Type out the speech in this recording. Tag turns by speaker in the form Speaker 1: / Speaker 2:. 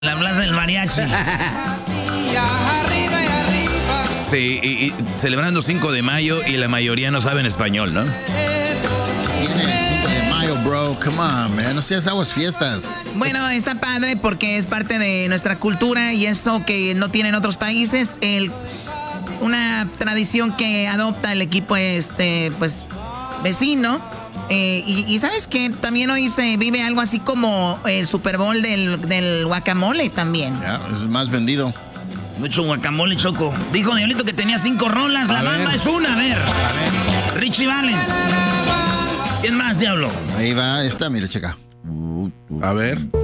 Speaker 1: La plaza del mariachi.
Speaker 2: Sí, y celebrando 5 de mayo y la mayoría no saben español, ¿no?
Speaker 3: Tiene 5 de mayo, bro. Come on, man. No seas aguas fiestas.
Speaker 4: Bueno, está padre porque es parte de nuestra cultura y eso que no tienen otros países. Una tradición que adopta el equipo pues vecino. Y sabes que también hoy se vive algo así como el Super Bowl del guacamole también.
Speaker 3: Ya, es más vendido.
Speaker 1: Mucho guacamole, Choco. Dijo Diablito que tenía 5 rolas. La bamba es una, a ver. Richie Valens. ¿Quién más, Diablo?
Speaker 3: Ahí va esta, mira, checa.
Speaker 5: A ver.